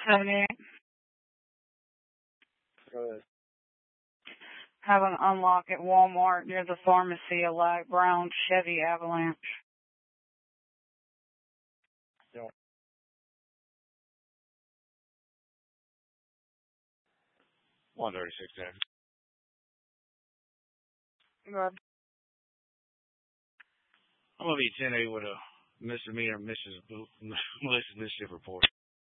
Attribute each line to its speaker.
Speaker 1: 78.
Speaker 2: Go ahead.
Speaker 1: Have an unlock at Walmart near the pharmacy, a light brown Chevy Avalanche.
Speaker 2: Yeah.
Speaker 3: 136 then.
Speaker 1: Good.
Speaker 3: I'm going to be 10A with a misdemeanor Melissa's mischief report.